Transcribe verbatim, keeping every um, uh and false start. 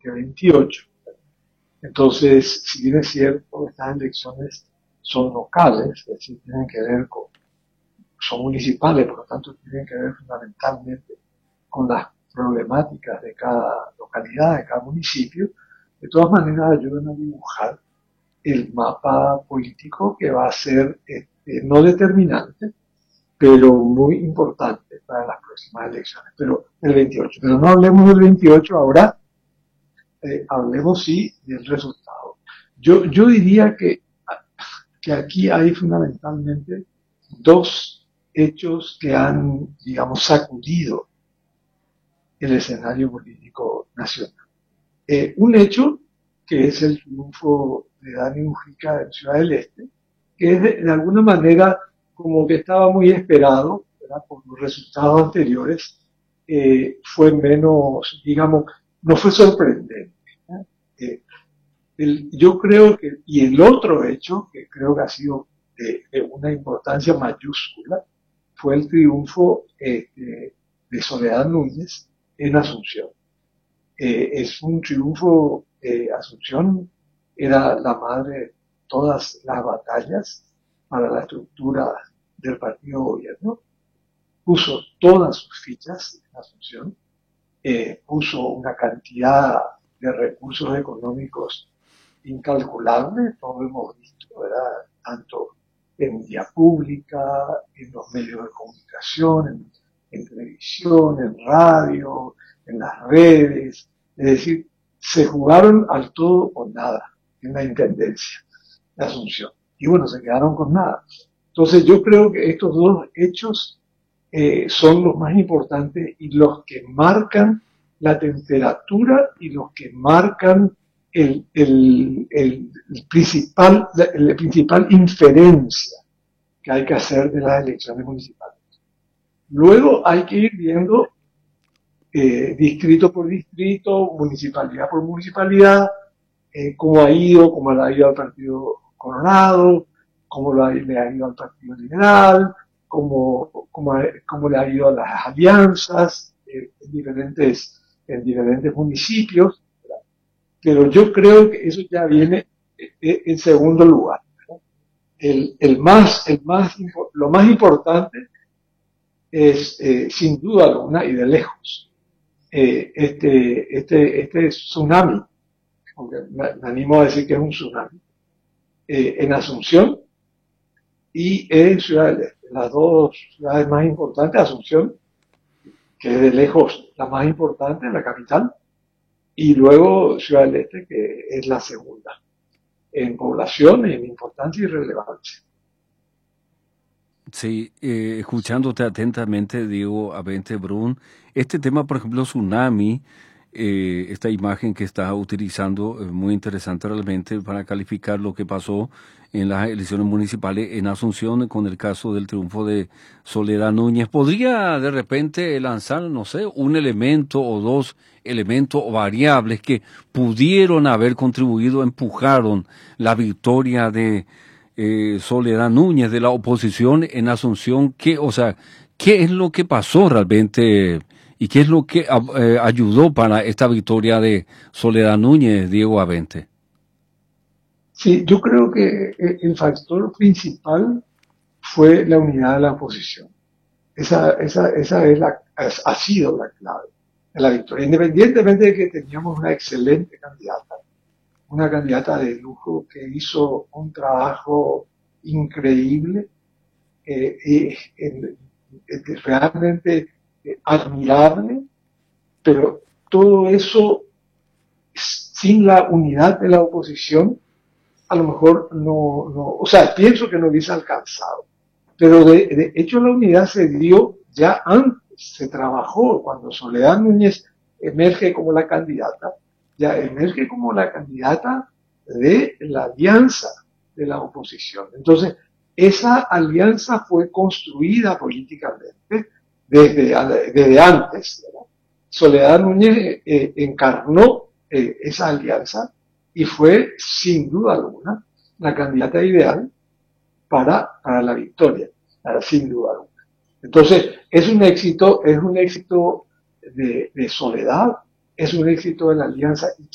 que veintiocho. Entonces, si bien es cierto, estas elecciones son locales, es decir, tienen que ver con, son municipales, por lo tanto tienen que ver fundamentalmente con las problemáticas de cada localidad, de cada municipio, de todas maneras ayudan a dibujar el mapa político que va a ser este, no determinante, pero muy importante para las próximas elecciones, pero el veintiocho. Pero no hablemos del veintiocho ahora, eh, hablemos sí del resultado. Yo, yo diría que, que aquí hay fundamentalmente dos hechos que han, digamos, sacudido el escenario político nacional. Eh, un hecho que es el triunfo de Dani Mujica en Ciudad del Este, que es de, de alguna manera como que estaba muy esperado, ¿verdad? Por los resultados anteriores, eh, fue menos, digamos, no fue sorprendente. Eh, el, yo creo que, y el otro hecho, que creo que ha sido de, de una importancia mayúscula, fue el triunfo eh, de, de Soledad Núñez en Asunción. Eh, es un triunfo, eh, Asunción era la madre de todas las batallas para la estructura del partido gobierno, puso todas sus fichas en Asunción, eh, puso una cantidad de recursos económicos incalculables, todo hemos visto, ¿verdad? Tanto en vía pública, en los medios de comunicación, en, en televisión, en radio, en las redes, es decir, se jugaron al todo o nada en la intendencia de Asunción. Y bueno, se quedaron con nada. Entonces yo creo que estos dos hechos eh, son los más importantes y los que marcan la temperatura y los que marcan el, el, el, el principal, la, la principal inferencia que hay que hacer de las elecciones municipales. Luego hay que ir viendo eh, distrito por distrito, municipalidad por municipalidad, eh, cómo ha ido, cómo le ha ido al Partido Colorado, cómo lo ha, le ha ido al Partido Liberal, cómo, cómo, cómo le ha ido a las alianzas eh, en, diferentes, en diferentes municipios. ¿Verdad? Pero yo creo que eso ya viene eh, en segundo lugar. El, el más, el más, lo más importante es, eh, sin duda alguna, y de lejos, eh, este, este, este tsunami, aunque me, me animo a decir que es un tsunami, eh, en Asunción y en Ciudad del Este, las dos ciudades más importantes, Asunción, que es de lejos la más importante, la capital, y luego Ciudad del Este, que es la segunda, en población, en importancia y relevancia. Sí, eh, escuchándote atentamente, Diego Avente Brun, este tema, por ejemplo, tsunami, eh, esta imagen que estás utilizando es muy interesante realmente para calificar lo que pasó en las elecciones municipales en Asunción con el caso del triunfo de Soledad Núñez. ¿Podría de repente lanzar, no sé, un elemento o dos elementos o variables que pudieron haber contribuido, empujaron la victoria de Eh, Soledad Núñez de la oposición en Asunción? ¿Qué, o sea, qué es lo que pasó realmente y qué es lo que eh, ayudó para esta victoria de Soledad Núñez, Diego Avente? Sí, yo creo que el factor principal fue la unidad de la oposición. Esa, esa, esa es la, ha sido la clave de la victoria, independientemente de que teníamos una excelente candidata, una candidata de lujo que hizo un trabajo increíble, eh, eh, eh, eh, realmente eh, admirable, pero todo eso sin la unidad de la oposición a lo mejor no, no, o sea, pienso que no hubiese alcanzado, pero de, de hecho la unidad se dio ya antes, se trabajó cuando Soledad Núñez emerge como la candidata, ya emerge como la candidata de la alianza de la oposición. Entonces, esa alianza fue construida políticamente desde, desde antes, ¿verdad? Soledad Núñez eh, encarnó eh, esa alianza y fue, sin duda alguna, la candidata ideal para, para la victoria, sin duda alguna. Entonces, es un éxito, es un éxito de, de Soledad, es un éxito de la alianza